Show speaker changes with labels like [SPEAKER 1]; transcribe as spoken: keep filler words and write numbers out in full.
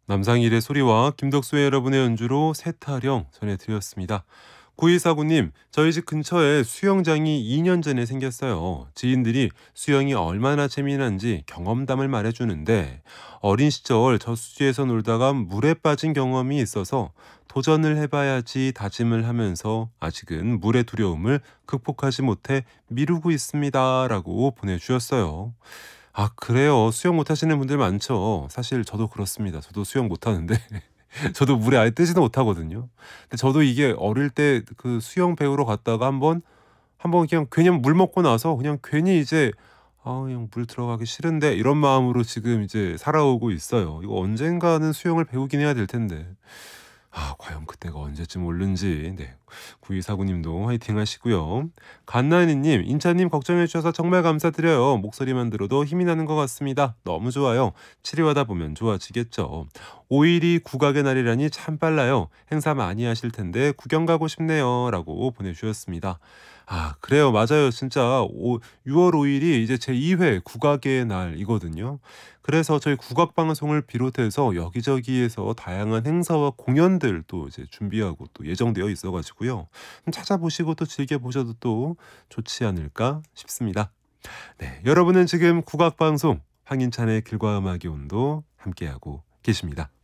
[SPEAKER 1] 남상일의 소리와 김덕수의 여러분의 연주로 새타령 전해드렸습니다. 구이사구님, 저희 집 근처에 수영장이 이 년 전에 생겼어요. 지인들이 수영이 얼마나 재미난지 경험담을 말해주는데 어린 시절 저수지에서 놀다가 물에 빠진 경험이 있어서 도전을 해봐야지 다짐을 하면서 아직은 물의 두려움을 극복하지 못해 미루고 있습니다. 라고 보내주셨어요. 아, 그래요. 수영 못하시는 분들 많죠. 사실 저도 그렇습니다. 저도 수영 못하는데 저도 물에 아예 뜨지도 못하거든요. 근데 저도 이게 어릴 때 그 수영 배우러 갔다가 한번 한번 그냥 괜히 물 먹고 나서 그냥 괜히 이제 '아 그냥 물 들어가기 싫은데.' 이런 마음으로 지금 이제 살아오고 있어요. 이거 언젠가는 수영을 배우긴 해야 될 텐데. 아, 과연 그때가 언제쯤 올는지. 네. 구이사구님도 화이팅 하시고요. 갓나니님, 인차님 걱정해 주셔서 정말 감사드려요. 목소리만 들어도 힘이 나는 것 같습니다. 너무 좋아요. 치료하다 보면 좋아지겠죠. 오일이 국악의 날이라니 참 빨라요. 행사 많이 하실 텐데 구경 가고 싶네요. 라고 보내주셨습니다. 아, 그래요. 맞아요. 진짜 오, 유월 오 일이 이제 제이 회 국악의 날이거든요. 그래서 저희 국악 방송을 비롯해서 여기저기에서 다양한 행사와 공연들 또 이제 준비하고 또 예정되어 있어 가지고요. 좀 찾아보시고 또 즐겨 보셔도 또 좋지 않을까 싶습니다. 네, 여러분은 지금 국악 방송 황인찬의 길과 음악의 온도 함께하고 계십니다.